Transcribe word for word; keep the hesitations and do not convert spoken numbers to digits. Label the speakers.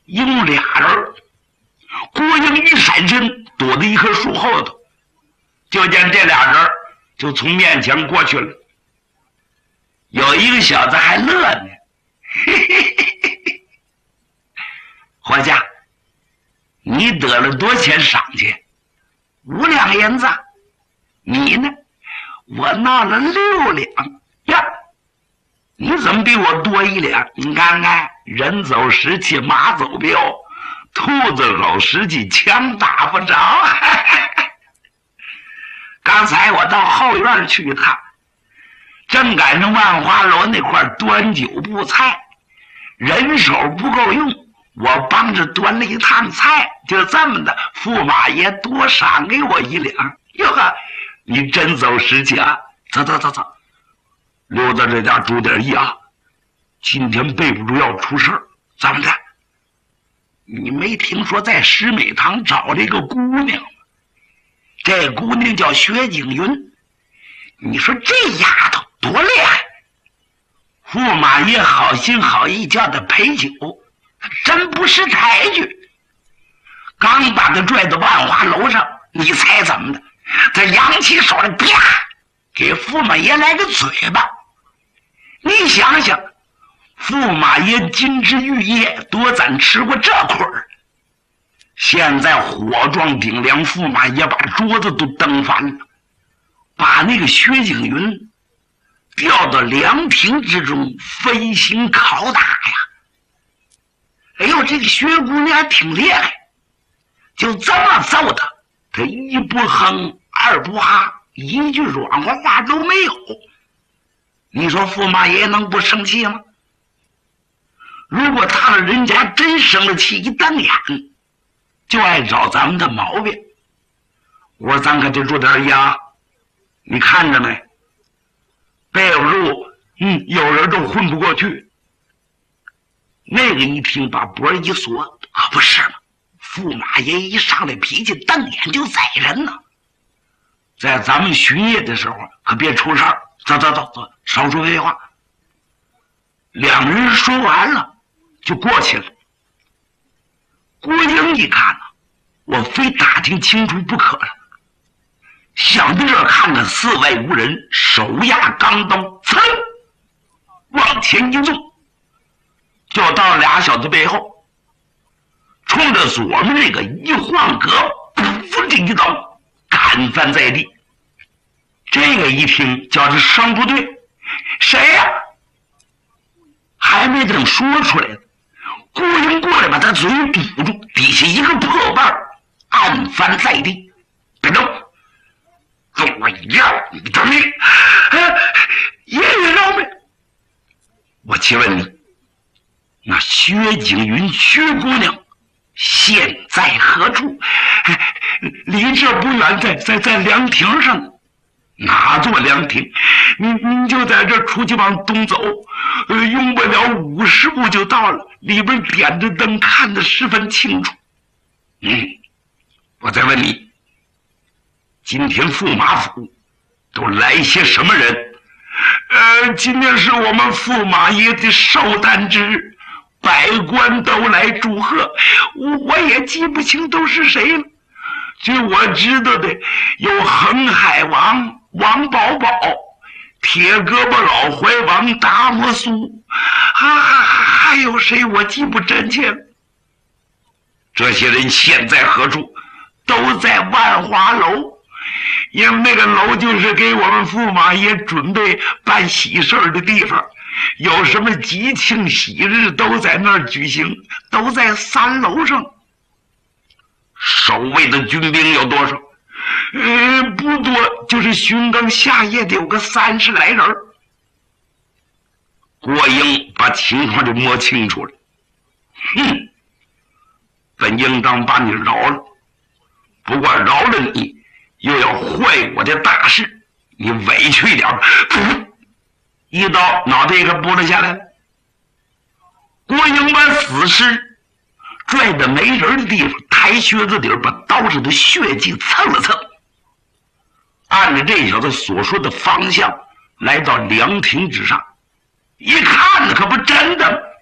Speaker 1: 一共俩人。郭英一闪身躲在一棵树后头，就见这俩人就从面前过去了。有一个小子还乐呢，嘿嘿嘿嘿嘿。伙家，你得了多钱赏去？五两银子。你呢？我闹了六两呀。你怎么比我多一两？你看看，人走石气，马走镖，兔子走石气，枪打不着。刚才我到后院去一趟，正赶上万花楼那块端酒布菜，人手不够用，我帮着端了一趟菜，就这么的，驸马爷多赏给我一两。哟呵，你真走石气啊！走走走走，溜到这家住点意啊！今天备不住要出事儿，怎么的？你没听说在石美堂找了一个姑娘吗？这姑娘叫薛景云。你说这丫头多厉害！驸马爷好心好意叫她陪酒，真不识抬举。刚把她拽到万花楼上，你猜怎么的？他扬起手来，啪，给驸马爷来个嘴巴。你想想，驸马爷金枝玉叶多咱吃过这亏儿，现在火撞顶梁，驸马爷把桌子都蹬翻了，把那个薛景云调到凉亭之中飞行拷打呀。哎呦，这个薛姑娘挺厉害，就这么揍他，他一不哼二不哈，一句软和话都没有。你说驸马爷能不生气吗？如果他们人家真生了气，一瞪眼就爱找咱们的毛病。我说咱可得注点意啊，你看着没？备不住，嗯，有人都混不过去。那个一听把脖一缩，可不是吗？驸马爷一上来脾气瞪眼就宰人呢，在咱们巡夜的时候可别出事儿。走走走走，少说废话。两人说完了就过去了。郭英一看呢，我非打听清楚不可了。想到这儿看看四外无人，手压钢刀，噌，往前一纵，就到俩小子背后，冲着左面那个一晃格，噗的一刀砍翻在地。这个一听叫这声不对，谁呀、啊？还没等说出来呢，郭英过来把他嘴堵住，底下一个破瓣按翻在地。别动，跟我一样，你等你，爷爷饶命！我请问你，那薛景云薛姑娘现在何处？离这不远，在在在凉亭上。哪座凉亭？您您就在这出去往东走，呃，用不了五十步就到了。里边点着灯，看得十分清楚。嗯，我再问你，今天驸马府都来些什么人？呃，今天是我们驸马爷的寿诞之日，百官都来祝贺，我我也记不清都是谁了。据我知道的，有恒海王王宝宝、铁胳膊老怀王达摩苏，还还还有谁我记不真切了。这些人现在何处？都在万华楼，因为那个楼就是给我们驸马爷准备办喜事的地方，有什么吉庆喜日都在那儿举行，都在三楼上。守卫的军兵有多少？呃，不多，就是巡更下夜的有个三十来人。郭英把情况就摸清楚了。哼，本应当把你饶了，不过饶了你，又要坏我的大事，你委屈一点。噗，一刀脑袋给拨了下来了。郭英把死尸拽到没人的地方，抬靴子底儿把刀上的血迹蹭了蹭，按着这小子所说的方向来到凉亭之上，一看呢，可不真的，